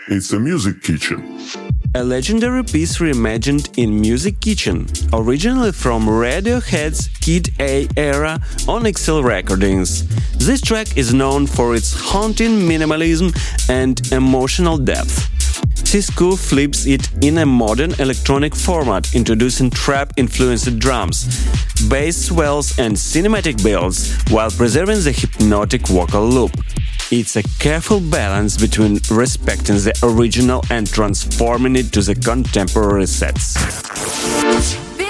It's a Music Kitchen. A legendary piece reimagined in Music Kitchen, originally from Radiohead's Kid A era on XL Recordings. This track is known for its haunting minimalism and emotional depth. Sisqo flips it in a modern electronic format, introducing trap-influenced drums, bass swells and cinematic builds, while preserving the hypnotic vocal loop. It's a careful balance between respecting the original and transforming it to the contemporary sets.